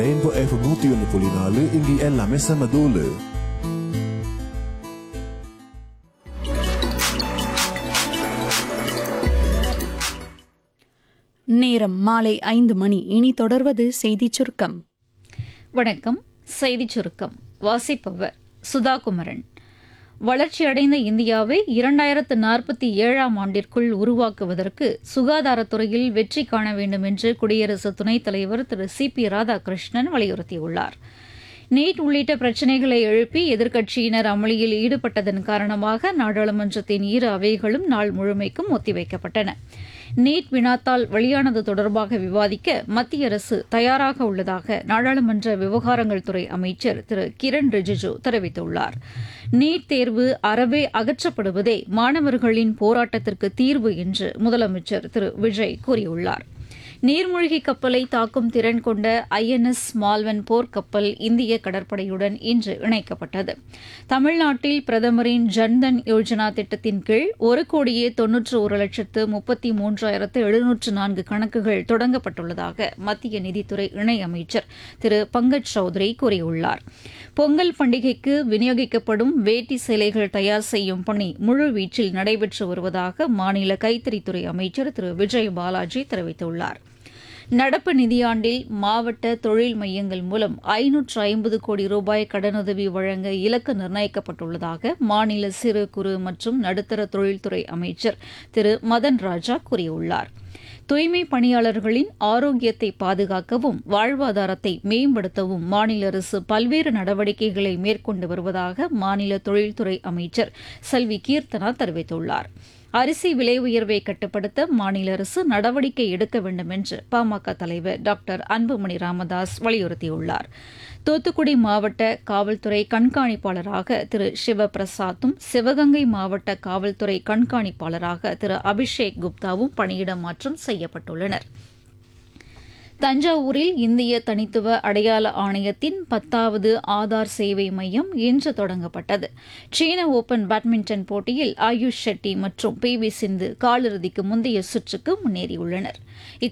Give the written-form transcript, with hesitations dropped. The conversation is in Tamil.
Rainbow FM 101.4 இங்கே எல்லாமே செம தூளு. நேரம் மாலை 5 மணி. இனி தொடர்வது செய்திச் சுருக்கம். வணக்கம். செய்திச் சுருக்கம் வாசிப்பவர் சுதாகுமரன். வளர்ச்சியடைந்த இந்தியாவை 2047ஆம் ஆண்டிற்குள் உருவாக்குவதற்கு சுகாதாரத்துறையில் வெற்றி காண வேண்டும் என்று குடியரசு துணைத் தலைவர் திரு சி.பி. ராதாகிருஷ்ணன் வலியுறுத்தியுள்ளார். நீட் உள்ளிட்ட பிரச்சினைகளை எழுப்பி எதிர்க்கட்சியினர் அமளியில் ஈடுபட்டதன் காரணமாக நாடாளுமன்றத்தின் இரு அவைகளும் நாள் முழுமைக்கும் ஒத்திவைக்கப்பட்டன. நீட் வினாத்தால் வெளியானது தொடர்பாக விவாதிக்க மத்திய அரசு தயாராக உள்ளதாக நாடாளுமன்ற விவகாரங்கள் துறை அமைச்சர் திரு கிரண் ரிஜிஜு தெரிவித்துள்ளார். நீட் தேர்வு அறவே அகற்றப்படுவதே மாணவர்களின் போராட்டத்திற்கு தீர்வு என்று முதலமைச்சர் திரு விஜய் கூறியுள்ளார். நீர்மூழ்கி கப்பலை தாக்கும் திறன் கொண்ட ஐஎன்எஸ் மால்வன் போர்க்கப்பல் இந்திய கடற்படையுடன் இன்று இணைக்கப்பட்டது. தமிழ்நாட்டில் பிரதமரின் ஜன்தன் யோஜனா திட்டத்தின் கீழ் 1,91,33,704 கணக்குகள் தொடங்கப்பட்டுள்ளதாக மத்திய நிதித்துறை இணையமைச்சர் திரு பங்கஜ் சௌத்ரி கூறியுள்ளார். பொங்கல் பண்டிகைக்கு விநியோகிக்கப்படும் வேட்டி சேலைகள் தயார் செய்யும் பணி முழுவீச்சில் நடைபெற்று வருவதாக மாநில கைத்தறித்துறை அமைச்சர் திரு விஜய் பாலாஜி தெரிவித்துள்ளார். நடப்பு நிதியாண்டில் மாவட்ட தொழில் மையங்கள் மூலம் 550 கோடி ரூபாய் கடனுதவி வழங்க இலக்கு நிர்ணயிக்கப்பட்டுள்ளதாக மாநில சிறு குறு மற்றும் நடுத்தர தொழில்துறை அமைச்சர் திரு மதன் ராஜா கூறியுள்ளார். தூய்மை பணியாளர்களின் ஆரோக்கியத்தை பாதுகாக்கவும் வாழ்வாதாரத்தை மேம்படுத்தவும் மாநில அரசு பல்வேறு நடவடிக்கைகளை மேற்கொண்டு வருவதாக மாநில தொழில்துறை அமைச்சர் செல்வி கீர்த்தனா தெரிவித்துள்ளார். அரிசி விலை உயர்வை கட்டுப்படுத்த மாநில அரசு நடவடிக்கை எடுக்க வேண்டும் என்று பாமக தலைவர் டாக்டர் அன்புமணி ராமதாஸ் வலியுறுத்தியுள்ளார். தூத்துக்குடி மாவட்ட காவல்துறை கண்காணிப்பாளராக திரு சிவபிரசாத்தும் சிவகங்கை மாவட்ட காவல்துறை கண்காணிப்பாளராக திரு அபிஷேக் குப்தாவும் பணியிட மாற்றம் செய்யப்பட்டுள்ளனர். தஞ்சாவூரில் இந்திய தனித்துவ அடையாள ஆணையத்தின் 10வது ஆதார் சேவை மையம் இன்று தொடங்கப்பட்டது. சீன ஓபன் பேட்மிண்டன் போட்டியில் ஆயுஷ் ஷெட்டி மற்றும் பி.வி. சிந்து காலிறுதிக்கு முந்தைய சுற்றுக்கு முன்னேறியுள்ளனர்.